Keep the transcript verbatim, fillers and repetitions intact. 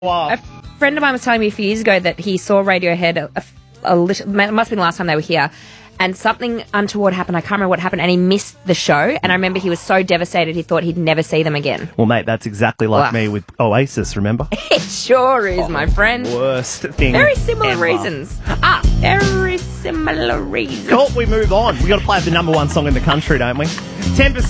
Wow. A friend of mine was telling me a few years ago that he saw Radiohead a, a, a little, must have been the last time they were here, and something untoward happened. I can't remember what happened, and he missed the show. And I remember he was so devastated he thought he'd never see them again. Well, mate, that's exactly like Wow. me with Oasis, remember? It sure is, my friend. Worst thing Very similar ever. reasons. Ah, very similar reasons. Cool, we move on. we got to play the number one song in the country, don't we? ten percent